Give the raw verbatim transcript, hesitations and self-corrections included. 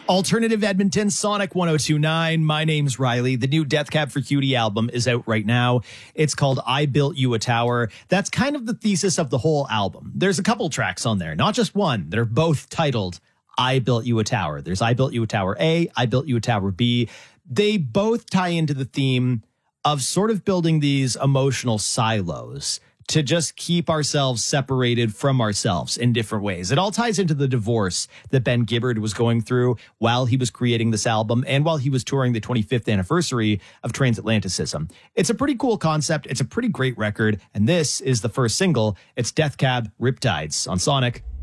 Alternative Edmonton, Sonic one oh two point nine. My name's Riley. The new Death Cab for Cutie album is out right now. It's called I Built You a Tower. That's kind of the thesis of the whole album. There's a couple tracks on there, not just one. They're both titled I Built You a Tower. There's I Built You a Tower A, I Built You a Tower B. They both tie into the theme of sort of building these emotional silos to just keep ourselves separated from ourselves in different ways. It all ties into the divorce that Ben Gibbard was going through while he was creating this album and while he was touring the twenty-fifth anniversary of Transatlanticism. It's a pretty cool concept. It's a pretty great record. And this is the first single. It's Death Cab, Riptides on Sonic.